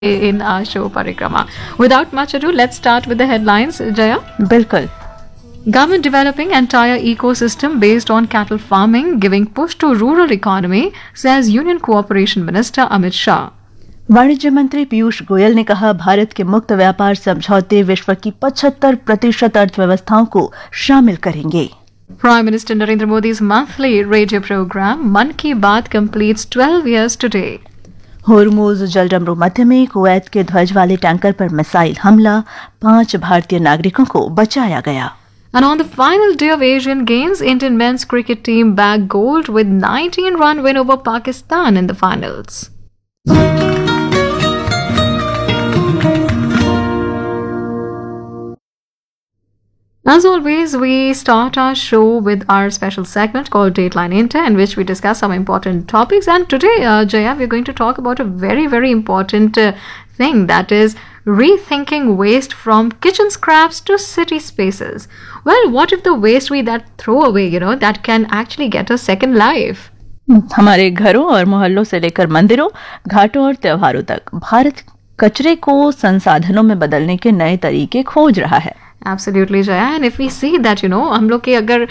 in our show Parikrama. Without much ado, let's start with the headlines. Jaya? बिल्कुल. Government developing entire ecosystem based on cattle farming, giving push to rural economy, says Union Cooperation Minister Amit Shah. वाणिज्य मंत्री पीयूष गोयल ने कहा, भारत के मुक्त व्यापार समझौते विश्व की 75% अर्थव्यवस्थाओं को शामिल करेंगे. Prime Minister Narendra Modi's monthly radio program Mann Ki Baat completes 12 years today. Hormuz जलडमरू मध्य में कुवैत के ध्वज वाले टैंकर पर मिसाइल हमला, 5 भारतीय नागरिकों को बचाया गया. And on the final day of Asian Games, Indian men's cricket team bagged gold with 19-run win over Pakistan in the finals. As always, we start our show with our special segment called Dateline Inter, in which we discuss some important topics. And today, Jaya, we're going to talk about a very, very important thing, that is rethinking waste from kitchen scraps to city spaces. Well, what if the waste we that throw away, that can actually get a second life? हमारे घरों और मोहल्लों से लेकर मंदिरों, घाटों और त्योहारों तक भारत कचरे को संसाधनों में बदलने के नए तरीके खोज रहा है. Absolutely, Jaya. And if we see that, हम लोग के अगर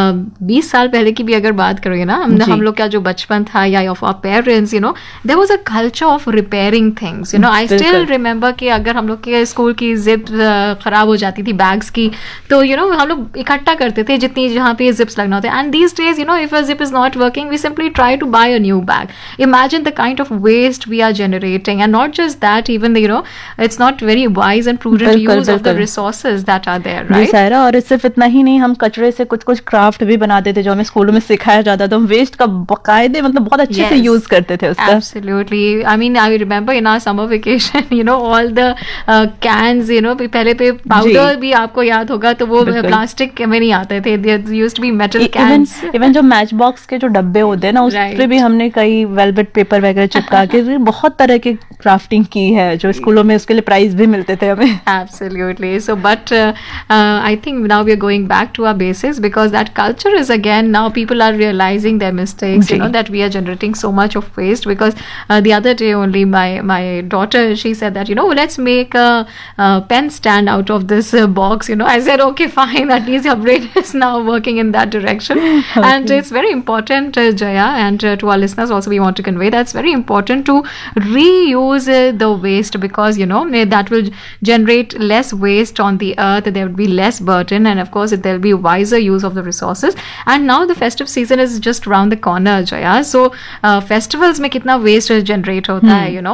20 साल पहले की भी अगर बात करोगे ना, हम लोग का जो बचपन था या of our parents, there was a culture of repairing things. I still remember कि अगर हम लोग के स्कूल की जिप खराब हो जाती थी बैग्स की, तो हम लोग इकट्ठा करते थे जितनी जहाँ पे जिप्स लगना होता है. And these days, if a zip is not working, we simply try to buy a new bag. Imagine the kind of waste we are generating. And not just that, even it's not very wise and prudent use of the resources that are there, right? Saira, और सिर्फ इतना ही नहीं, हम कचरे से कुछ craft भी बनाते थे जो हमें स्कूलों में सिखाया जाता था. हम वेस्ट का बकायदे बहुत अच्छे से यूज करते थे उसका. Absolutely. I mean, I remember in our summer vacation, all the cans, पहले पे पाउडर भी आपको याद होगा, तो वो प्लास्टिक में नहीं आते थे. There used to be metal cans. Even जो मैच बॉक्स के जो डब्बे होते हैं ना, उस पे भी हमने कई वेलवेट पेपर वगैरह चिपका के बहुत तरह की क्राफ्टिंग की है, जो स्कूलों में उसके लिए प्राइज भी मिलते थे हमें. Absolutely. So, but I think now we are going back to our basics, because that culture is again, now people are realizing their mistakes, that we are generating so much of waste. Because the other day only my daughter, she said that, let's make a pen stand out of this box. I said, okay, fine, at least your brain is now working in that direction. Okay. And it's very important, Jaya, and to our listeners also, we want to convey that it's very important to reuse the waste, because that will generate less waste on the earth. There would be less burden, and of course there will be wiser use of the resources. And now the festive season is just around the corner, Jaya. So festivals में कितना waste generate होता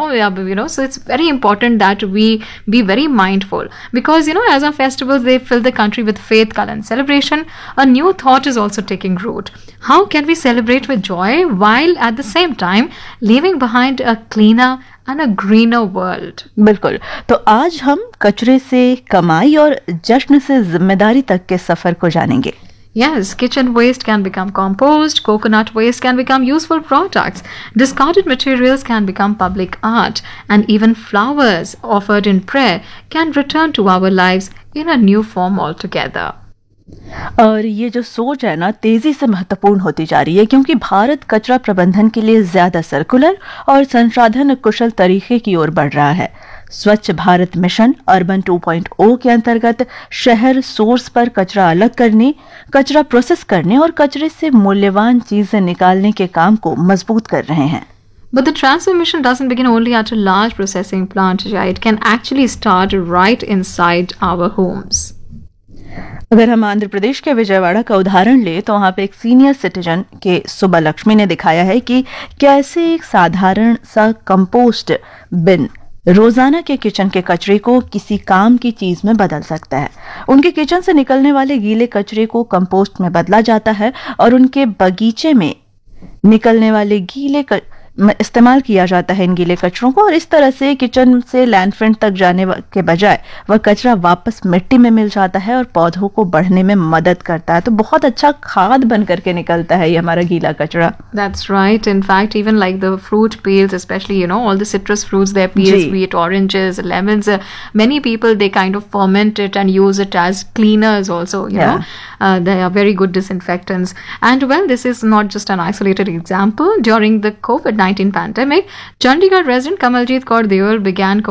है, so it's very important that we be very mindful, because as our festivals, they fill the country with faith, color and celebration. A new thought is also taking root. How can we celebrate with joy while at the same time leaving behind a cleaner and a greener world? बिल्कुल. तो आज हम कचरे से कमाई और जश्न से जिम्मेदारी तक के सफर को जानेंगे. Yes, kitchen waste can become compost, coconut waste can become useful products, discarded materials can become public art, and even flowers offered in prayer can return to our lives in a new form altogether. और ये जो सोच है ना, तेजी से महत्वपूर्ण होती जा रही है, क्योंकि भारत कचरा प्रबंधन के लिए ज्यादा सर्कुलर और संसाधन कुशल तरीके की ओर बढ़ रहा है. स्वच्छ भारत मिशन अर्बन 2.0 के अंतर्गत शहर सोर्स पर कचरा अलग करने, कचरा प्रोसेस करने और कचरे से मूल्यवान चीजें निकालने के काम को मजबूत कर रहे हैं. But the transformation doesn't begin only at a large processing plant. It can actually start right inside our homes. अगर हम आंध्र प्रदेश के विजयवाड़ा का उदाहरण ले, तो वहाँ पे एक सीनियर सिटीजन के सुबा लक्ष्मी ने दिखाया है कि कैसे एक साधारण सा कंपोस्ट बिन रोजाना के किचन के कचरे को किसी काम की चीज में बदल सकता है. उनके किचन से निकलने वाले गीले कचरे को कंपोस्ट में बदला जाता है और उनके बगीचे में निकलने वाले इस्तेमाल किया जाता है इन गीले कचरों को, और इस तरह से किचन से लैंडफिल तक जाने के बजाय वह कचरा वापस मिट्टी में मिल जाता है और पौधों को बढ़ने में मदद करता है. तो बहुत अच्छा खाद बन करके निकलता है ये हमारा गीला कचरा. That's right. In fact, even like the fruit peels, especially all the citrus fruits, their peels, be it oranges, lemons, many people, they kind of ferment it and use it as cleaners also. You know, they are very good disinfectants. And well, this is not just an isolated example. During the COVID-19 COVID-19 pandemic, Chandigarh resident Kamaljeet Kaur Deol began